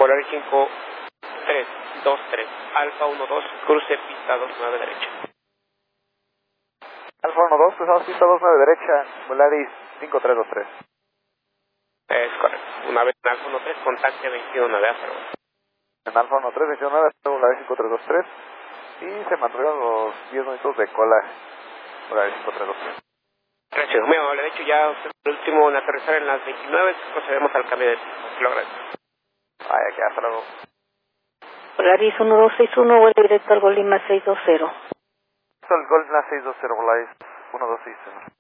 Volaris 5323, Alfa 12, cruce pista 29 derecha. Alfa 12, cruzamos pista 29 derecha, Volaris 5323. Es correcto. Una vez en Alfa 13, contacte 219 hasta luego. En Alfa 13, 219, Volaris 5323. Y se mantuvieron los 10 minutos de cola, Volaris 5323. Gracias, muy amable. De hecho, ya el último en aterrizar en las 29, procedemos al cambio de pista. Se lo agradezco. Vaya, que hasta luego. Volaris 1261, vuelo directo al Gol Lima 620. Sol Golf 620, Volaris 1261.